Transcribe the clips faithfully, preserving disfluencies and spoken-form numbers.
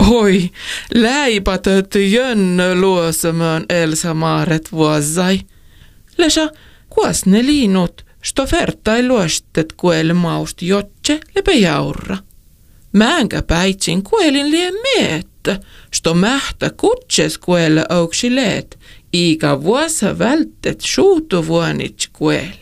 Oi, läipatöt jönnö luosamaan Elsa Maaret vuosai. Lesa, kuas ne liinut, sto vertai luostet kuel maust jotse lepä jaurra. Määnkä päitsin kuelin lie meettä, sto mähtä kutses kuelle auksi leet, ikä vuosa välttet suutu vuonits kuel.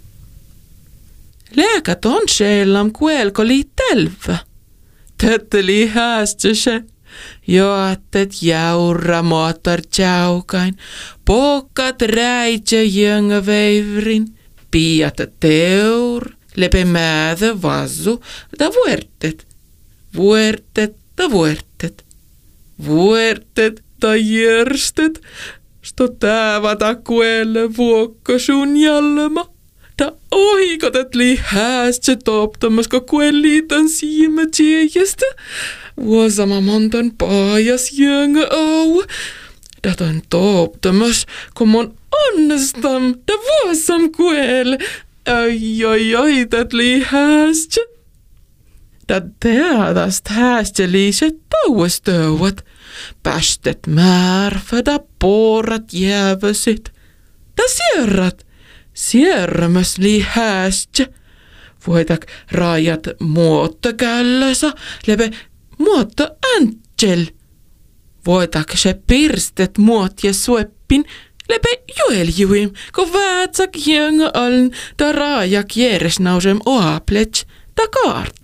Lääkät on seellam kuelko lii tälvä. Tötteli häästöse, joattet jaurra moottor tjaukain, pokkat räitsä jöngä veivrin, piata teur, lepe määdä vasu, da vuertet, vuertet, da vuertet, vuertet, da järstet, sto täävata kuelle vuokka sun jallema. Da oikotet li häästse toptamasko kuelliitan siimä tjejästä. Vuosama montan paajas jöngä au. Da ton toptamas, kun mon onnestam, da vuosam kuel. Ai ai ai tat li häästse. Da teadast häästse liiset tauestöuat. Päästet märfä, da porrat jääväsit. Da sierrat. Sierrämäs li häästse. Voitak rajat muotta källösä, leve muotta äntsel. Voitak se pirstet muot ja sueppin, leve jueljuim, kun väätsak jengä aln, da rajak järesnausem oaplets, da kaart.